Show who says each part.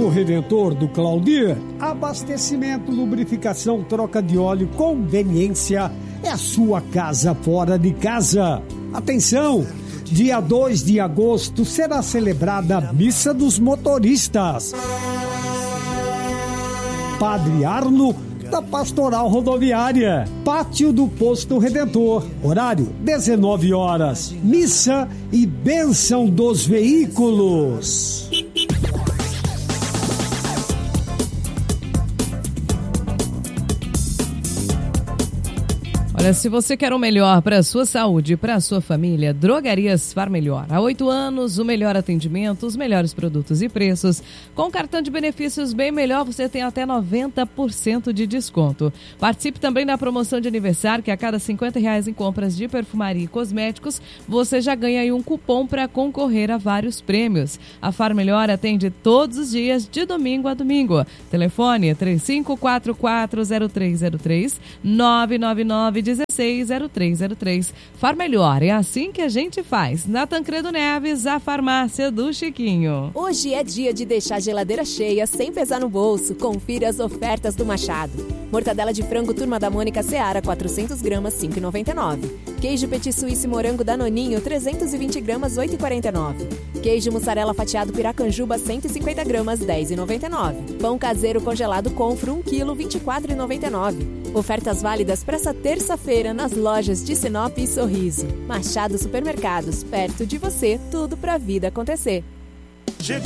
Speaker 1: Posto Redentor do Claudir, abastecimento, lubrificação, troca de óleo, conveniência, é a sua casa fora de casa. Atenção! Dia 2 de agosto será celebrada a Missa dos Motoristas. Padre Arno, da Pastoral Rodoviária, Pátio do Posto Redentor, horário 19 horas, missa e bênção dos veículos.
Speaker 2: Olha, se você quer o melhor para a sua saúde e para a sua família, Drogarias Far Melhor. Há 8 anos, o melhor atendimento, os melhores produtos e preços. Com cartão de benefícios bem melhor, você tem até 90% de desconto. Participe também da promoção de aniversário, que a cada R$50 em compras de perfumaria e cosméticos, você já ganha aí um cupom para concorrer a vários prêmios. A Far Melhor atende todos os dias, de domingo a domingo. Telefone 3544-0303, 999-160303. Far Melhor, é assim que a gente faz. Na Tancredo Neves, a farmácia do Chiquinho.
Speaker 3: Hoje é dia de deixar a geladeira cheia sem pesar no bolso. Confira as ofertas do Machado. Mortadela de frango Turma da Mônica Seara, 400 gramas, R$ 5,99. Queijo Petit Suíço e morango Danoninho, 320 gramas, R$ 8,49. Queijo mussarela fatiado Piracanjuba, 150 gramas, R$ 10,99. Pão caseiro congelado Confro, 1 kg, R$ 24,99. Ofertas válidas para essa terça-feira nas lojas de Sinop e Sorriso. Machado Supermercados, perto de você, tudo pra vida acontecer.